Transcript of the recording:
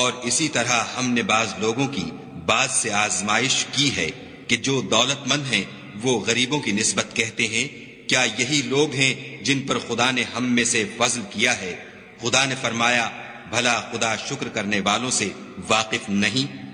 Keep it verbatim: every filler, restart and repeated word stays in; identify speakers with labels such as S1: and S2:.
S1: और इसी तरह हमने बाज लोगों की बाज से आजमाइश की है कि जो दौलतमंद हैं वो गरीबों की निस्बत कहते हैं, क्या यही लोग हैं जिन पर खुदा ने हम में से फजल किया है? खुदा ने फरमाया, भला खुदा शुक्र करने वालों से वाकिफ नहीं?